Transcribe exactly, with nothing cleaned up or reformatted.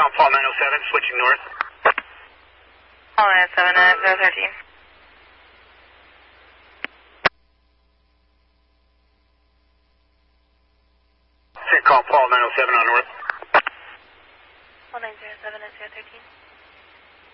CENTCOM Paul nine oh seven, switching north. Paul nine oh seven at zero thirteen. CENTCOM Paul nine oh seven on north. Paul nine oh seven at zero thirteen.